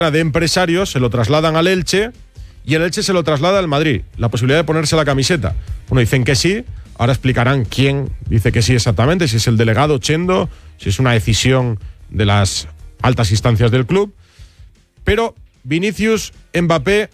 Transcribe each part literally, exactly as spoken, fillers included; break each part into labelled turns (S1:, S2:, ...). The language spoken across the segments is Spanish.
S1: de empresarios se lo trasladan al Elche y el Elche se lo traslada al Madrid. La posibilidad de ponerse la camiseta. Bueno, dicen que sí, ahora explicarán quién dice que sí exactamente, si es el delegado Chendo, si es una decisión de las altas instancias del club. Pero Vinicius, Mbappé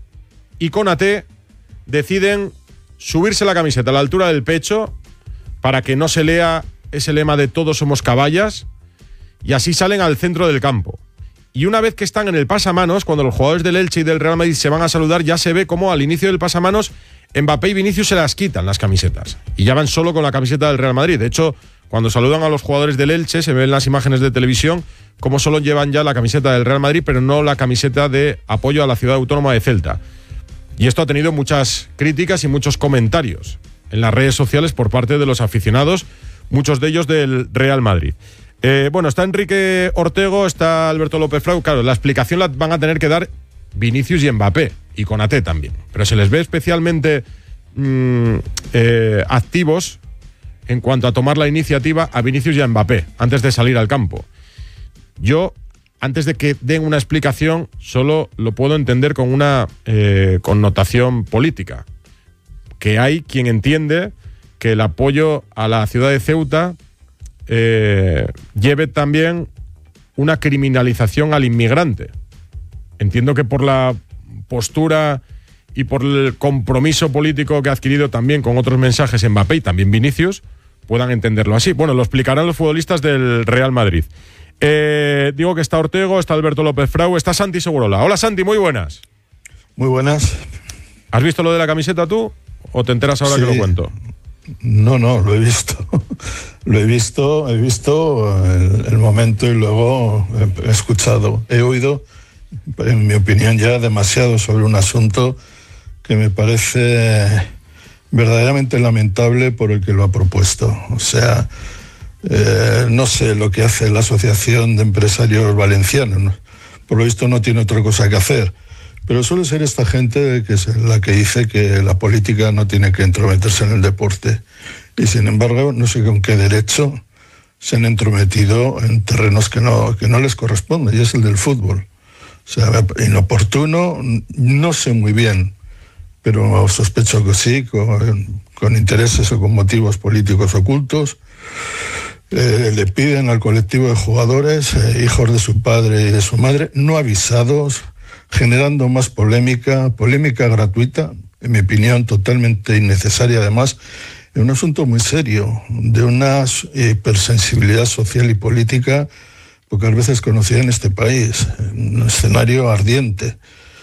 S1: y Konaté deciden subirse la camiseta a la altura del pecho para que no se lea ese lema de todos somos caballas, y así salen al centro del campo. Y una vez que están en el pasamanos, cuando los jugadores del Elche y del Real Madrid se van a saludar, ya se ve como al inicio del pasamanos Mbappé y Vinicius se las quitan las camisetas y ya van solo con la camiseta del Real Madrid. De hecho, cuando saludan a los jugadores del Elche, se ven las imágenes de televisión como solo llevan ya la camiseta del Real Madrid, pero no la camiseta de apoyo a la ciudad autónoma de Ceuta. Y esto ha tenido muchas críticas y muchos comentarios en las redes sociales por parte de los aficionados, muchos de ellos del Real Madrid. Eh, bueno, está Enrique Ortego, está Alberto López Frau. Claro, la explicación la van a tener que dar Vinicius y Mbappé, y Konaté también. Pero se les ve especialmente mmm, eh, activos en cuanto a tomar la iniciativa a Vinicius y a Mbappé, antes de salir al campo. Yo, antes de que den una explicación, solo lo puedo entender con una eh, connotación política. Que hay quien entiende que el apoyo a la ciudad de Ceuta Eh, lleve también una criminalización al inmigrante. Entiendo que por la postura y por el compromiso político que ha adquirido también con otros mensajes Mbappé y también Vinicius, puedan entenderlo así. Bueno, lo explicarán los futbolistas del Real Madrid. Eh, digo que está Ortego, está Alberto López Frau, está Santi Segurola. Hola Santi, muy buenas.
S2: Muy buenas.
S1: ¿Has visto lo de la camiseta tú o te enteras ahora sí. que lo cuento?
S2: No, no, lo he visto. Lo he visto, he visto el, el momento y luego he, he escuchado, he oído, en mi opinión, ya demasiado sobre un asunto que me parece verdaderamente lamentable por el que lo ha propuesto. O sea, eh, no sé lo que hace la Asociación de Empresarios Valencianos, ¿no? Por lo visto no tiene otra cosa que hacer. Pero suele ser esta gente que es la que dice que la política no tiene que entrometerse en el deporte. Y sin embargo, no sé con qué derecho se han entrometido en terrenos que no, que no les corresponden, y es el del fútbol. O sea, inoportuno, no sé muy bien, pero sospecho que sí, con, con intereses o con motivos políticos ocultos. Eh, le piden al colectivo de jugadores, eh, hijos de su padre y de su madre, no avisados, generando más polémica, polémica gratuita, en mi opinión totalmente innecesaria además, en un asunto muy serio, de una hipersensibilidad social y política pocas veces conocida en este país, en un escenario ardiente.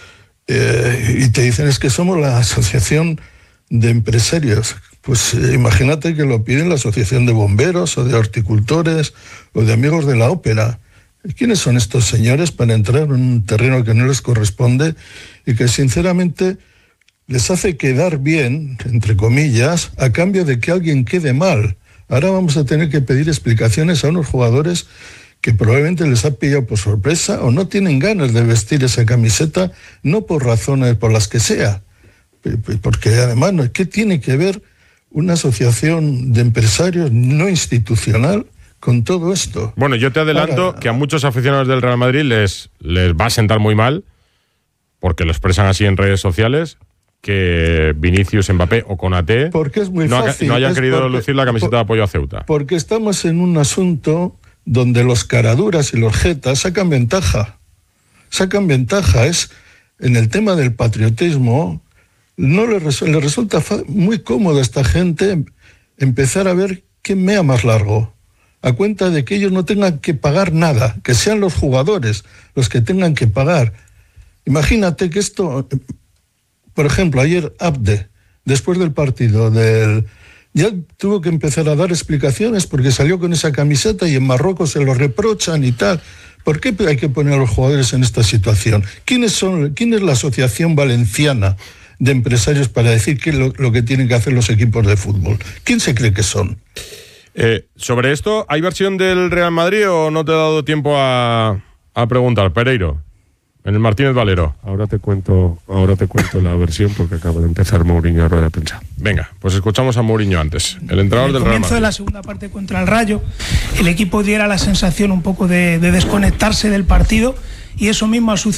S2: Eh, y te dicen, es que somos la asociación de empresarios. Pues eh, imagínate que lo piden la asociación de bomberos o de horticultores o de amigos de la ópera. ¿Quiénes son estos señores para entrar en un terreno que no les corresponde y que sinceramente les hace quedar bien, entre comillas, a cambio de que alguien quede mal? Ahora vamos a tener que pedir explicaciones a unos jugadores que probablemente les ha pillado por sorpresa o no tienen ganas de vestir esa camiseta, no por razones por las que sea, porque además, ¿qué tiene que ver una asociación de empresarios no institucional con todo esto?
S1: Bueno, yo te adelanto Ahora, que a muchos aficionados del Real Madrid les, les va a sentar muy mal, porque lo expresan así en redes sociales, que Vinicius, Mbappé o Konaté
S2: porque es muy
S1: no,
S2: fácil,
S1: ha, no hayan
S2: es
S1: querido
S2: porque,
S1: lucir la camiseta
S2: por,
S1: de apoyo a Ceuta.
S2: Porque estamos en un asunto donde los caraduras y los jetas sacan ventaja. Sacan ventaja. Es en el tema del patriotismo, no le, resu- le resulta fa- muy cómodo a esta gente empezar a ver quién mea más largo, a cuenta de que ellos no tengan que pagar nada, que sean los jugadores los que tengan que pagar. Imagínate que esto, por ejemplo, ayer Abde, después del partido, del, ya tuvo que empezar a dar explicaciones porque salió con esa camiseta y en Marruecos se lo reprochan y tal. ¿Por qué hay que poner a los jugadores en esta situación? ¿Quiénes son, quién es la Asociación Valenciana de Empresarios para decir qué es lo, lo que tienen que hacer los equipos de fútbol? ¿Quién se cree que son?
S1: Eh, sobre esto, ¿hay versión del Real Madrid o no te he dado tiempo a, a preguntar, Pereiro? en el Martínez Valero.
S3: Ahora te cuento, ahora te cuento la versión porque acaba de empezar Mourinho a rueda de prensa.
S1: Venga, pues escuchamos a Mourinho antes, el entrenador del Real Madrid.
S4: Al comienzo de la segunda parte contra el Rayo, el equipo diera la sensación un poco de, de desconectarse del partido, y eso mismo ha sucedido.